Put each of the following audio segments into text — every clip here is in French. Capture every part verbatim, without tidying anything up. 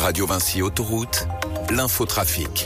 Radio Vinci Autoroute, l'infotrafic.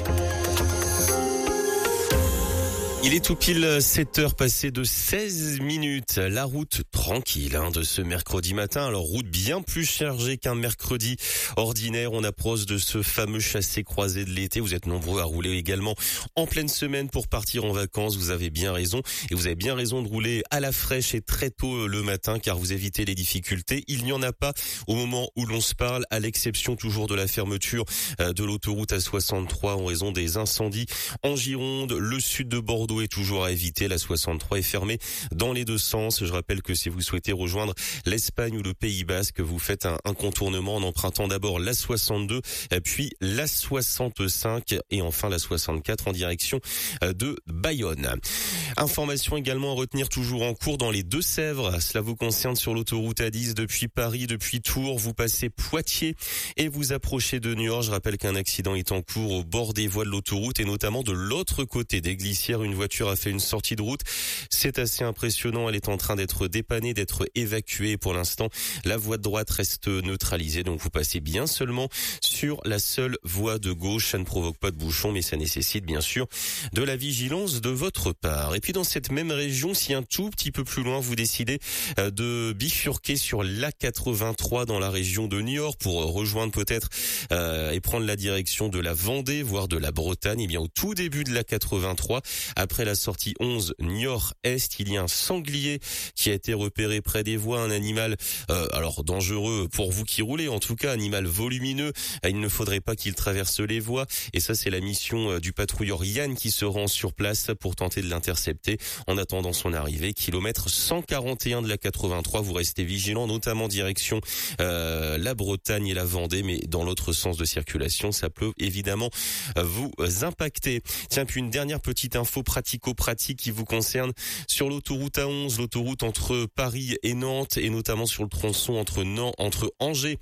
Il est tout pile sept heures passées de seize minutes. La route tranquille hein, de ce mercredi matin. Alors route bien plus chargée qu'un mercredi ordinaire. On approche de ce fameux chassé-croisé de l'été. Vous êtes nombreux à rouler également en pleine semaine pour partir en vacances. Vous avez bien raison. Et vous avez bien raison de rouler à la fraîche et très tôt le matin car vous évitez les difficultés. Il n'y en a pas au moment où l'on se parle, à l'exception toujours de la fermeture de l'autoroute A soixante-trois en raison des incendies en Gironde. Le sud de Bordeaux est toujours à éviter. La soixante-trois est fermée dans les deux sens. Je rappelle que si vous souhaitez rejoindre l'Espagne ou le Pays Basque, vous faites un, un contournement en empruntant d'abord la soixante-deux, puis la soixante-cinq et enfin la soixante-quatre en direction de Bayonne. Information également à retenir toujours en cours dans les Deux-Sèvres. Cela vous concerne sur l'autoroute A dix depuis Paris, depuis Tours. Vous passez Poitiers et vous approchez de Niort. Je rappelle qu'un accident est en cours au bord des voies de l'autoroute et notamment de l'autre côté des Glissières. Une voiture a fait une sortie de route. C'est assez impressionnant. Elle est en train d'être dépannée, d'être évacuée. Pour l'instant, la voie de droite reste neutralisée. Donc vous passez bien seulement sur la seule voie de gauche. Ça ne provoque pas de bouchon, mais ça nécessite bien sûr de la vigilance de votre part. Et puis dans cette même région, si un tout petit peu plus loin, vous décidez de bifurquer sur l'A quatre-vingt-trois dans la région de Niort pour rejoindre peut-être euh, et prendre la direction de la Vendée, voire de la Bretagne, et bien au tout début de l'A quatre-vingt-trois, après la sortie onze Niort-Est, il y a un sanglier qui a été repéré près des voies, un animal euh, alors dangereux pour vous qui roulez, en tout cas animal volumineux, il ne faudrait pas qu'il traverse les voies et ça c'est la mission du patrouilleur Yann qui se rend sur place pour tenter de l'intercepter en attendant son arrivée. Kilomètre cent quarante et un de l'A quatre-vingt-trois, vous restez vigilants, notamment direction euh, la Bretagne et la Vendée, mais dans l'autre sens de circulation, ça peut évidemment vous impacter. Tiens, puis une dernière petite info pratico-pratique qui vous concerne sur l'autoroute A onze, l'autoroute entre Paris et Nantes et notamment sur le tronçon entre Nantes, entre Angers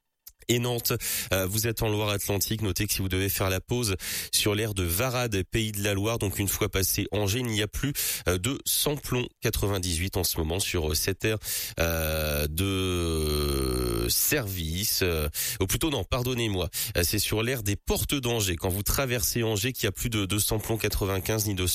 et Nantes. Euh, vous êtes en Loire-Atlantique. Notez que si vous devez faire la pause sur l'aire de Varade, Pays de la Loire, donc une fois passé Angers, il n'y a plus euh, de samplon quatre-vingt-dix-huit en ce moment sur cette aire euh, de service. Euh, ou plutôt non, pardonnez-moi, euh, c'est sur l'aire des Portes d'Angers. Quand vous traversez Angers, qu'il n'y a plus de, de samplon quatre-vingt-quinze ni de